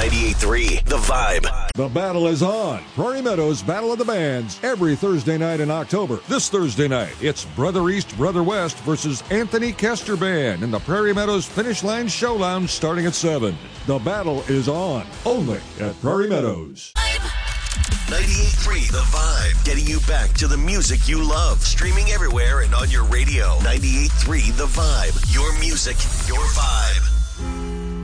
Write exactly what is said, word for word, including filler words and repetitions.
ninety-eight point three The Vibe. The battle is on. Prairie Meadows Battle of the Bands every Thursday night in October. This Thursday night, it's Brother East, Brother West versus Anthony Kester Band in the Prairie Meadows Finish Line Show Lounge starting at seven. The battle is on, only at Prairie Meadows. ninety-eight point three The Vibe. Getting you back to the music you love. Streaming everywhere and on your radio. ninety-eight point three The Vibe. Your music, your vibe.